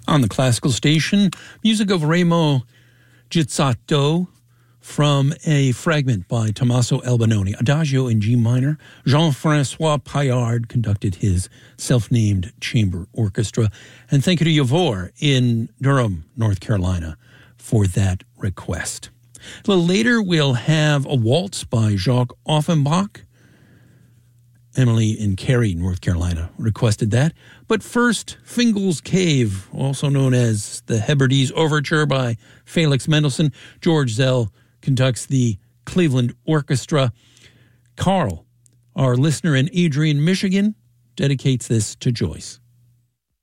On the classical station, music of Remo Gizzato from a fragment by Tommaso Albinoni, Adagio in G minor. Jean-Francois Paillard conducted his self-named chamber orchestra. And thank you to Yavor in Durham, North Carolina, for that request. A little later, we'll have a waltz by Jacques Offenbach. Emily in Cary, North Carolina, requested that. But first, Fingal's Cave, also known as the Hebrides Overture by Felix Mendelssohn. George Zell conducts the Cleveland Orchestra. Carl, our listener in Adrian, Michigan, dedicates this to Joyce.